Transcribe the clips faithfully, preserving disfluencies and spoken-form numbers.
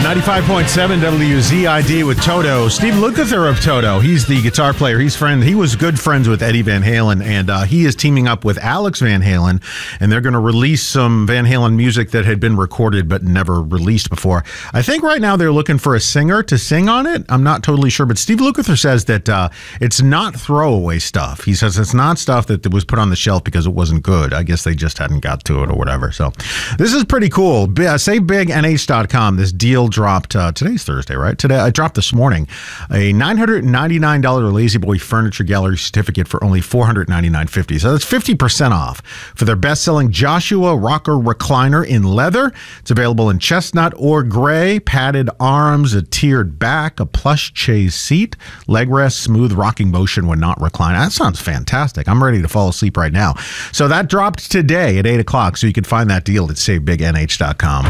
ninety-five point seven W Z I D with Toto. Steve Lukather of Toto. He's the guitar player. He's friend. He was good friends with Eddie Van Halen, and uh, he is teaming up with Alex Van Halen, and they're going to release some Van Halen music that had been recorded but never released before. I think right now they're looking for a singer to sing on it. I'm not totally sure, but Steve Lukather says that uh, it's not throwaway stuff. He says it's not stuff that was put on the shelf because it wasn't good. I guess they just hadn't got to it or whatever. So this is pretty cool. B- uh, say big N H dot com. This deal dropped. Uh, today's Thursday, right? Today I dropped this morning. A nine hundred ninety-nine dollars Lazy Boy Furniture Gallery certificate for only four hundred ninety-nine fifty. So that's fifty percent off for their best-selling Joshua Rocker recliner in leather. It's available in chestnut or gray, padded arms, a tiered back, a plush chaise seat, leg rest, smooth rocking motion when not reclining. That sounds fantastic. I'm ready to fall asleep right now. So that dropped today at eight o'clock, so you can find that deal at save big N H dot com.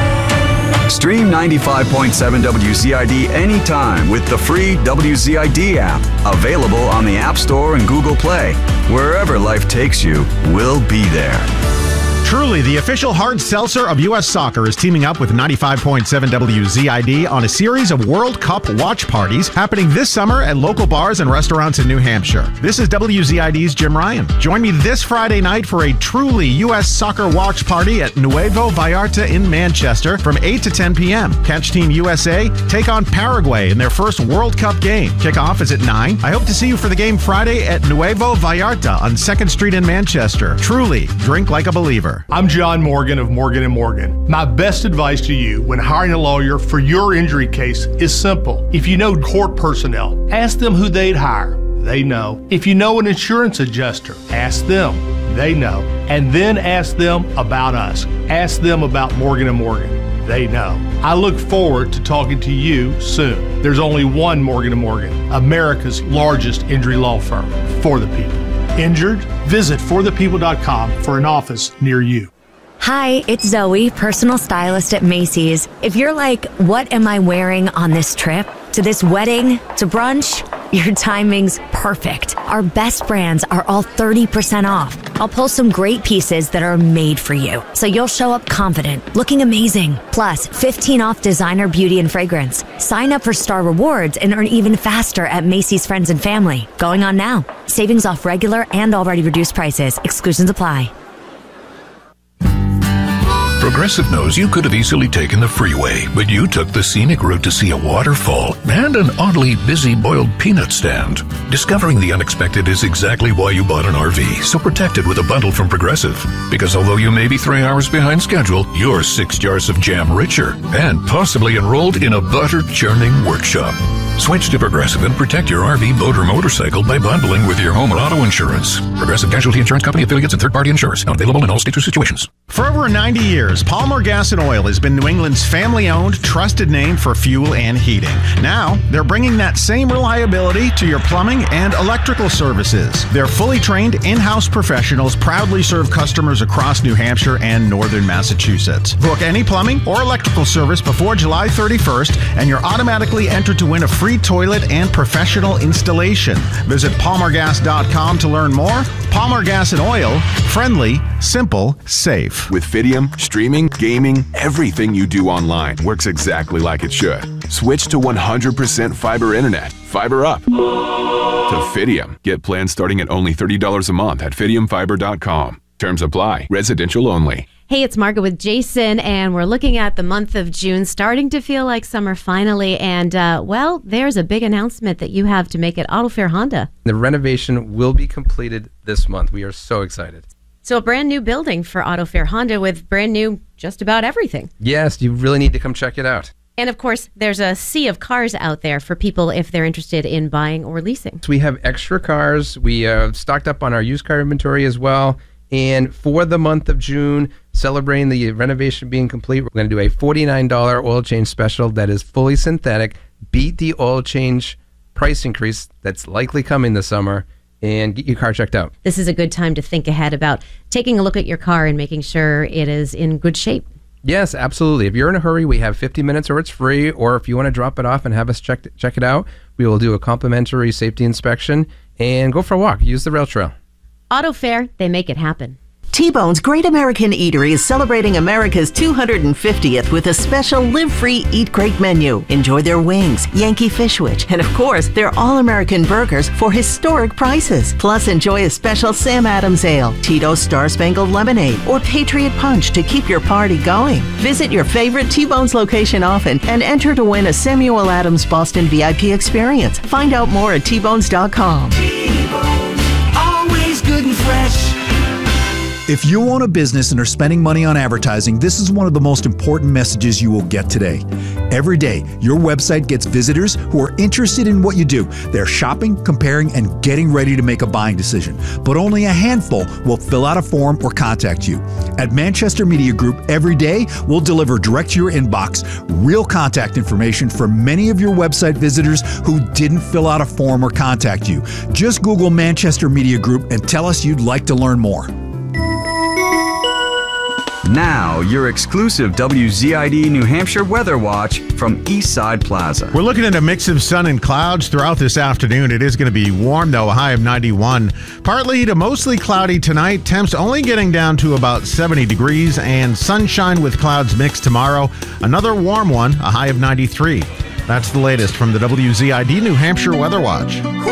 Stream ninety-five point seven W Z I D anytime with the free W Z I D app. Available on the App Store and Google Play. Wherever life takes you, we'll be there. Truly, the official hard seltzer of U S Soccer is teaming up with ninety-five point seven W Z I D on a series of World Cup watch parties happening this summer at local bars and restaurants in New Hampshire. This is W Z I D's Jim Ryan. Join me this Friday night for a truly U S Soccer watch party at Nuevo Vallarta in Manchester from eight to ten p.m. Catch Team U S A take on Paraguay in their first World Cup game. Kickoff is at nine. I hope to see you for the game Friday at Nuevo Vallarta on second Street in Manchester. Truly, drink like a believer. I'm John Morgan of Morgan and Morgan. My best advice to you when hiring a lawyer for your injury case is simple. If you know court personnel, ask them who they'd hire. They know. If you know an insurance adjuster, ask them. They know. And then ask them about us. Ask them about Morgan and Morgan. They know. I look forward to talking to you soon. There's only one Morgan and Morgan, America's largest injury law firm for the people. Injured? Visit for the people dot com for an office near you. Hi, it's Zoe, personal stylist at Macy's. If you're like, what am I wearing on this trip? To this wedding? To brunch? Your timing's perfect. Our best brands are all thirty percent off. I'll pull some great pieces that are made for you, so you'll show up confident, looking amazing. Plus, fifteen off designer beauty and fragrance. Sign up for Star Rewards and earn even faster at Macy's Friends and Family. Going on now. Savings off regular and already reduced prices. Exclusions apply. Progressive knows you could have easily taken the freeway, but you took the scenic route to see a waterfall and an oddly busy boiled peanut stand. Discovering the unexpected is exactly why you bought an R V, so protect it with a bundle from Progressive. Because although you may be three hours behind schedule, you're six jars of jam richer and possibly enrolled in a butter-churning workshop. Switch to Progressive and protect your R V, boat, or motorcycle by bundling with your home and auto insurance. Progressive Casualty Insurance Company, affiliates, and third-party insurers. Not available in all states or situations. For over ninety years, Palmer Gas and Oil has been New England's family-owned, trusted name for fuel and heating. Now, they're bringing that same reliability to your plumbing and electrical services. Their fully trained in-house professionals proudly serve customers across New Hampshire and northern Massachusetts. Book any plumbing or electrical service before July thirty-first, and you're automatically entered to win a free toilet and professional installation. Visit palmer gas dot com to learn more. Palmer Gas and Oil, friendly, simple, safe. With Fidium, streaming, gaming, everything you do online works exactly like it should. Switch to one hundred percent fiber internet. Fiber up to Fidium. Get plans starting at only thirty dollars a month at fidium fiber dot com. Terms apply. Residential only. Hey, it's Margaret with Jason, and we're looking at the month of June, starting to feel like summer finally. And, uh, well, there's a big announcement that you have to make at Auto Fair Honda. The renovation will be completed this month. We are so excited. So a brand new building for Auto Fair Honda with brand new just about everything. Yes, you really need to come check it out. And, of course, there's a sea of cars out there for people if they're interested in buying or leasing. So we have extra cars. We uh, stocked up on our used car inventory as well. And for the month of June, celebrating the renovation being complete, we're going to do a forty-nine dollars oil change special that is fully synthetic. Beat the oil change price increase that's likely coming this summer and get your car checked out. This is a good time to think ahead about taking a look at your car and making sure it is in good shape. Yes, absolutely. If you're in a hurry, we have fifty minutes or it's free. Or if you want to drop it off and have us check, check it out, we will do a complimentary safety inspection and go for a walk. Use the rail trail. Auto Fair, they make it happen. T-Bone's Great American Eatery is celebrating America's two hundred fiftieth with a special Live Free, Eat Great menu. Enjoy their wings, Yankee Fishwich, and of course, their All-American burgers for historic prices. Plus, enjoy a special Sam Adams Ale, Tito's Star Spangled Lemonade, or Patriot Punch to keep your party going. Visit your favorite T-Bone's location often and enter to win a Samuel Adams Boston V I P experience. Find out more at T bones dot com. T-Bones, always good and fresh. If you own a business and are spending money on advertising, this is one of the most important messages you will get today. Every day, your website gets visitors who are interested in what you do. They're shopping, comparing, and getting ready to make a buying decision. But only a handful will fill out a form or contact you. At Manchester Media Group, every day, we'll deliver direct to your inbox real contact information for many of your website visitors who didn't fill out a form or contact you. Just Google Manchester Media Group and tell us you'd like to learn more. Now, your exclusive W Z I D New Hampshire Weather Watch from Eastside Plaza. We're looking at a mix of sun and clouds throughout this afternoon. It is going to be warm, though, a high of ninety-one. Partly to mostly cloudy tonight. Temps only getting down to about seventy degrees, and sunshine with clouds mixed tomorrow. Another warm one, a high of ninety-three. That's the latest from the W Z I D New Hampshire Weather Watch.